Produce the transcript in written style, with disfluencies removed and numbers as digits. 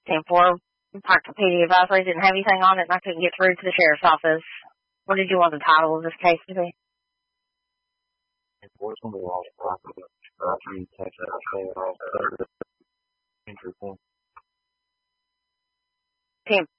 10-4. Parked the PD advisory, didn't have anything on it, and I couldn't get through to the sheriff's office. What did you want the title of this case to be? Unfortunately, lost property. After you take that share off, entry point. 10